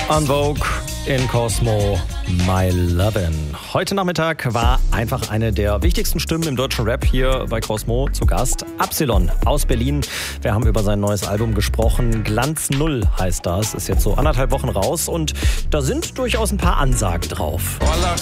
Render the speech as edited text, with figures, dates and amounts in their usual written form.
En Vogue in Cosmo, My Lovin'. Heute Nachmittag war einfach eine der wichtigsten Stimmen im deutschen Rap hier bei Cosmo zu Gast. Absilon aus Berlin. Wir haben über sein neues Album gesprochen. Glanz Null heißt das. Ist jetzt so 1,5 Wochen raus und da sind durchaus ein paar Ansagen drauf.